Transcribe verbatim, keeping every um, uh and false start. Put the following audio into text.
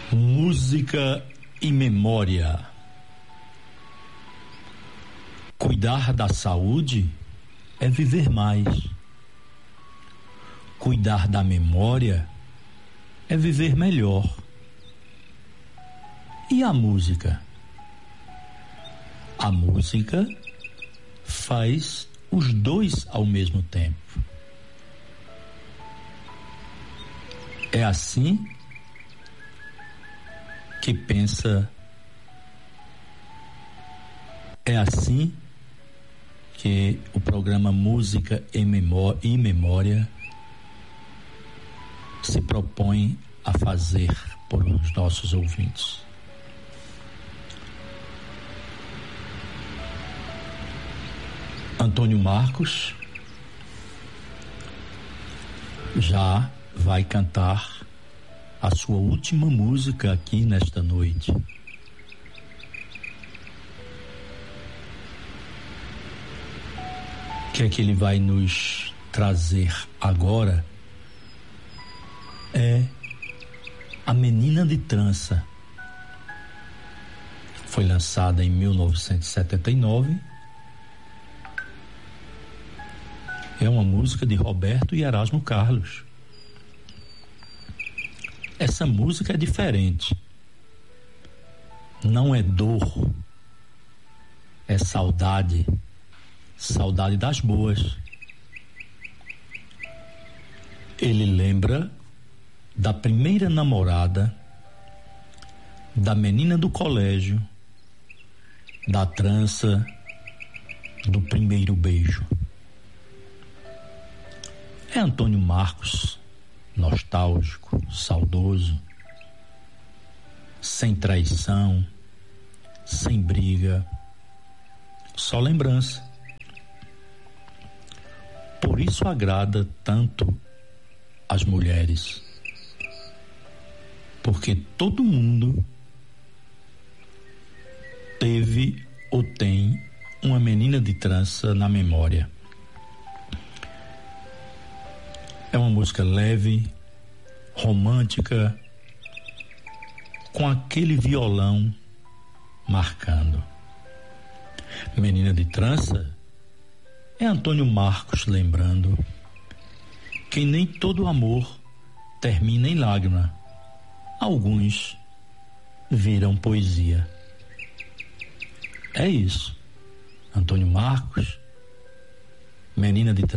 Música e memória. Cuidar da saúde é viver mais. Cuidar da memória é viver melhor. E a música? A música faz os dois ao mesmo tempo. É assim que pensa, é assim que o programa Música e Memória, e Memória se propõe a fazer por os nossos ouvintes. Antônio Marcos já vai cantar a sua última música aqui nesta noite. O que é que ele vai nos trazer agora? É A Menina de Trança. Foi lançada em mil novecentos e setenta e nove. É uma música de Roberto e Erasmo Carlos. Essa música é diferente. Não é dor, é saudade, saudade das boas. Ele lembra da primeira namorada, da menina do colégio, da trança, do primeiro beijo. É Antônio Marcos, nostálgico, saudoso, sem traição, sem briga, só lembrança. Por isso agrada tanto as mulheres, porque todo mundo teve ou tem uma menina de trança na memória. É uma música leve, romântica, com aquele violão marcando. Menina de Trança é Antônio Marcos lembrando que nem todo amor termina em lágrima. Alguns viram poesia. É isso. Antônio Marcos, Menina de Trança.